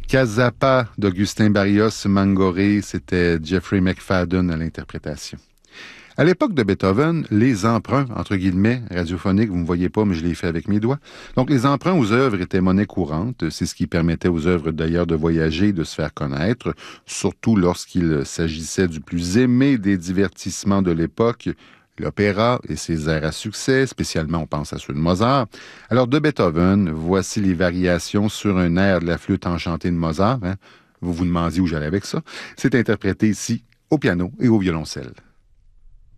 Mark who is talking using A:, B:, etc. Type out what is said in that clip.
A: Cazappa d'Augustin Barrios Mangoré, c'était Jeffrey McFadden à l'interprétation. À l'époque de Beethoven, les emprunts, entre guillemets, radiophoniques, vous ne me voyez pas, mais je l'ai fait avec mes doigts. Donc, les emprunts aux œuvres étaient monnaie courante. C'est ce qui permettait aux œuvres d'ailleurs de voyager et de se faire connaître, surtout lorsqu'il s'agissait du plus aimé des divertissements de l'époque, l'opéra et ses airs à succès, spécialement on pense à ceux de Mozart. Alors, de Beethoven, voici les variations sur un air de la flûte enchantée de Mozart. Hein. Vous vous demandiez où j'allais avec ça. C'est interprété ici au piano et au violoncelle.